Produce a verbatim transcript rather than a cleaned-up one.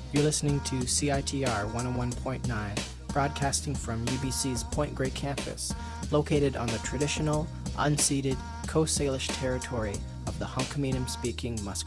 You're listening to C I T R one oh one point nine, broadcasting from U B C's Point Grey campus, located on the traditional, unceded Coast Salish territory of the Hunkaminam-speaking Musqueam.